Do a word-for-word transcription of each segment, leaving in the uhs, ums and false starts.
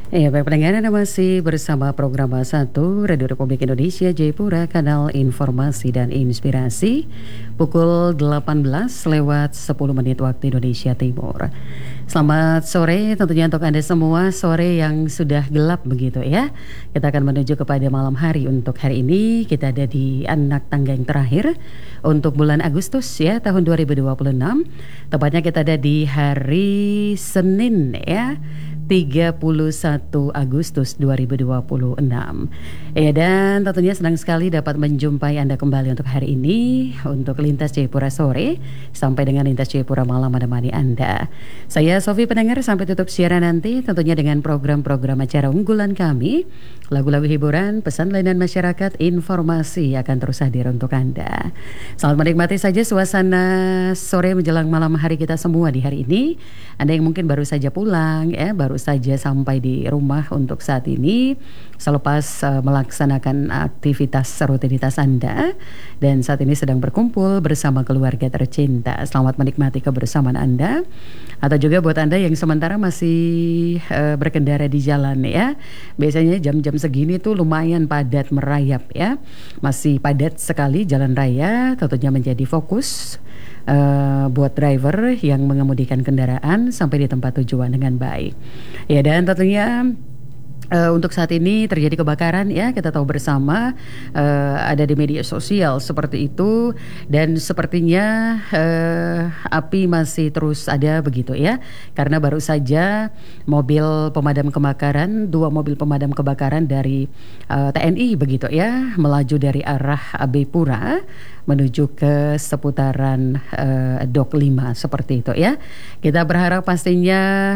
Ya, baik pendengar, Anda masih bersama program satu Radio Republik Indonesia Jayapura, kanal informasi dan inspirasi, pukul delapan belas lewat sepuluh menit waktu Indonesia Timur. Selamat sore tentunya untuk Anda semua, sore yang sudah gelap begitu ya. Kita akan menuju kepada malam hari. Untuk hari ini kita ada di anak tangga yang terakhir untuk bulan Agustus ya, tahun dua ribu dua puluh enam. Tepatnya kita ada di hari Senin ya, tiga puluh satu Agustus dua ribu dua puluh enam. Ya, dan tentunya senang sekali dapat menjumpai Anda kembali untuk hari ini, untuk Lintas Jayapura sore sampai dengan Lintas Jayapura malam menemani Anda. Saya Sofi pendengar sampai tutup siaran nanti tentunya dengan program-program acara unggulan kami, lagu-lagu hiburan, pesan layanan masyarakat, informasi akan terus hadir untuk Anda. Selamat menikmati saja suasana sore menjelang malam hari kita semua di hari ini. Anda yang mungkin baru saja pulang ya, baru saja sampai di rumah untuk saat ini selepas uh, melaksanakan aktivitas rutinitas Anda dan saat ini sedang berkumpul bersama keluarga tercinta. Selamat menikmati kebersamaan Anda. Atau juga buat Anda yang sementara masih uh, berkendara di jalan ya. Biasanya jam-jam segini tuh lumayan padat merayap ya. Masih padat sekali jalan raya, tentunya menjadi fokus Uh, buat driver yang mengemudikan kendaraan sampai di tempat tujuan dengan baik. Ya, dan tentunya Uh, untuk saat ini terjadi kebakaran ya, kita tahu bersama uh, ada di media sosial seperti itu, dan sepertinya uh, api masih terus ada begitu ya, karena baru saja mobil pemadam kebakaran, dua mobil pemadam kebakaran dari uh, T N I begitu ya, melaju dari arah Abepura menuju ke seputaran uh, Dok lima seperti itu ya. Kita berharap pastinya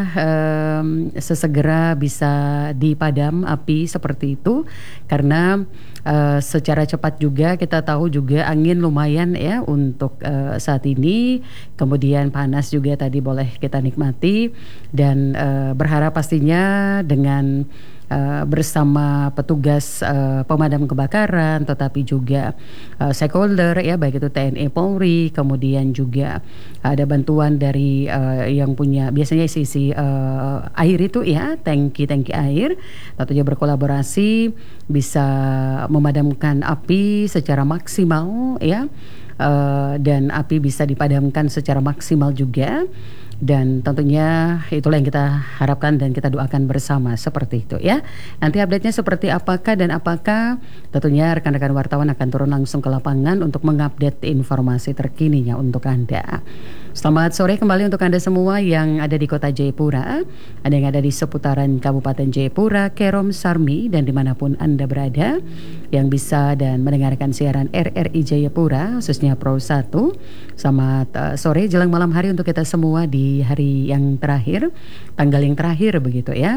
um, sesegera bisa dipadam api seperti itu, karena uh, secara cepat juga kita tahu juga angin lumayan ya untuk uh, saat ini, kemudian panas juga tadi boleh kita nikmati, dan uh, berharap pastinya dengan Uh, bersama petugas uh, pemadam kebakaran, tetapi juga uh, stakeholder ya, baik itu T N I Polri, kemudian juga ada bantuan dari uh, yang punya biasanya sisi uh, air itu ya, tangki-tangki air, tentunya berkolaborasi bisa memadamkan api secara maksimal ya, uh, dan api bisa dipadamkan secara maksimal juga. Dan tentunya itulah yang kita harapkan dan kita doakan bersama seperti itu ya. Nanti update-nya seperti apakah dan apakah, tentunya rekan-rekan wartawan akan turun langsung ke lapangan untuk mengupdate informasi terkininya untuk Anda. Selamat sore kembali untuk Anda semua yang ada di kota Jayapura, ada yang ada di seputaran Kabupaten Jayapura, Kerom, Sarmi, dan dimanapun Anda berada yang bisa dan mendengarkan siaran R R I Jayapura, khususnya Pro satu. Selamat uh, sore jelang malam hari untuk kita semua di hari yang terakhir, tanggal yang terakhir begitu ya,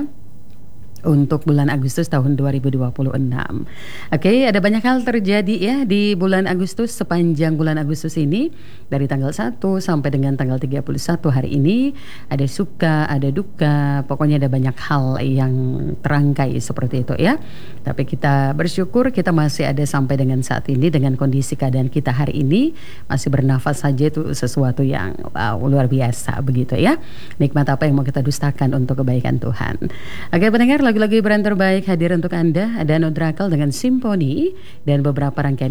untuk bulan Agustus tahun dua ribu dua puluh enam. Oke, ada banyak hal terjadi ya di bulan Agustus, sepanjang bulan Agustus ini, dari tanggal satu sampai dengan tanggal tiga puluh satu hari ini. Ada suka, ada duka, pokoknya ada banyak hal yang terangkai seperti itu ya. Tapi kita bersyukur kita masih ada sampai dengan saat ini, dengan kondisi keadaan kita hari ini masih bernafas saja, itu sesuatu yang wow, luar biasa begitu ya. Nikmat apa yang mau kita dustakan untuk kebaikan Tuhan. Oke pendengar, lagu-lagu hiburan terbaik hadir untuk Anda. Ada No Drakal dengan Simponi dan beberapa rangkaian